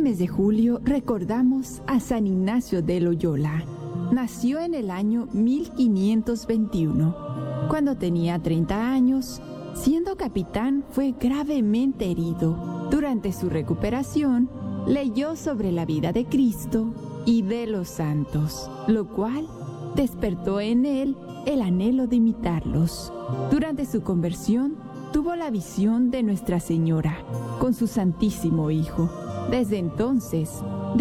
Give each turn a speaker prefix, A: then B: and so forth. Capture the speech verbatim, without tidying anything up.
A: mes de julio recordamos a San Ignacio de Loyola. Nació en el año mil quinientos veintiuno. Cuando tenía treinta años, siendo capitán, fue gravemente herido. Durante su recuperación, leyó sobre la vida de Cristo y de los santos, lo cual despertó en él el anhelo de imitarlos. Durante su conversión, tuvo la visión de Nuestra Señora con su Santísimo Hijo. Desde entonces,